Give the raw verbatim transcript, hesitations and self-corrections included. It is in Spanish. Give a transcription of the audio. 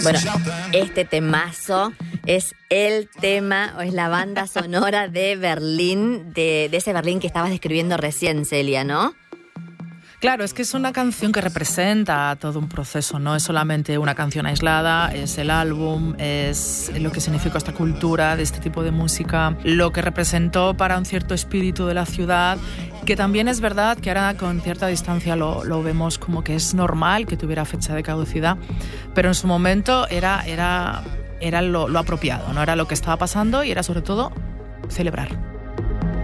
Bueno, este temazo es el tema, o es la banda sonora de Berlín, de, de ese Berlín que estabas describiendo recién, Celia, ¿no? Claro, es que es una canción que representa todo un proceso, no es solamente una canción aislada, es el álbum, es lo que significó esta cultura de este tipo de música, lo que representó para un cierto espíritu de la ciudad, que también es verdad que ahora con cierta distancia lo, lo vemos como que es normal que tuviera fecha de caducidad, pero en su momento era, era, era lo, lo apropiado, ¿no? Era lo que estaba pasando y era sobre todo celebrar.